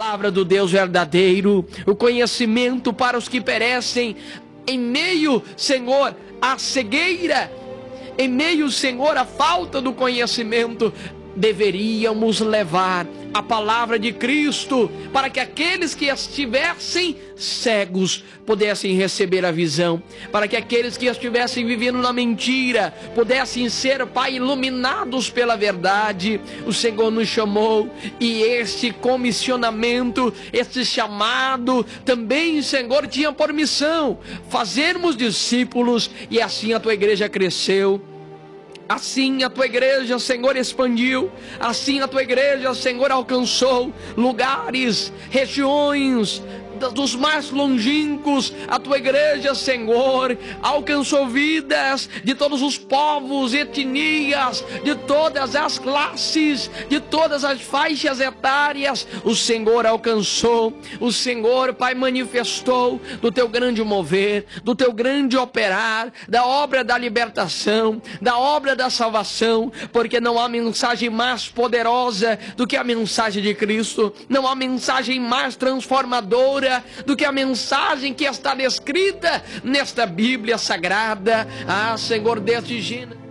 palavra do Deus verdadeiro, o conhecimento para os que perecem, em meio, Senhor, à cegueira, em meio, Senhor, à falta do conhecimento, deveríamos levar a palavra de Cristo, para que aqueles que estivessem cegos pudessem receber a visão, para que aqueles que estivessem vivendo na mentira pudessem ser, Pai, iluminados pela verdade. O Senhor nos chamou, e este comissionamento, este chamado também, Senhor, tinha por missão fazermos discípulos, e assim a tua igreja cresceu. Assim a tua igreja, Senhor, expandiu. Assim a tua igreja, Senhor, alcançou lugares, regiões dos mais longínquos. A tua igreja, Senhor, alcançou vidas de todos os povos, etnias, de todas as classes, de todas as faixas etárias. O Senhor alcançou. O Senhor, Pai, manifestou do teu grande mover, do teu grande operar, da obra da libertação, da obra da salvação, porque não há mensagem mais poderosa do que a mensagem de Cristo. Não há mensagem mais transformadora do que a mensagem que está descrita nesta Bíblia Sagrada. Ah, Senhor, desde Gênesis